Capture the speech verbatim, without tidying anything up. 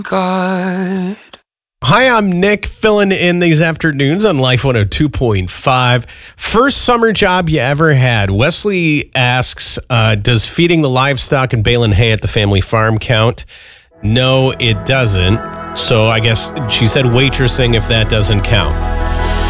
God. Hi, I'm Nick, filling in these afternoons on Life one oh two point five. First summer job you ever had? Wesley asks, uh, does feeding the livestock and baling hay at the family farm count? No, it doesn't. So I guess she said waitressing if that doesn't count.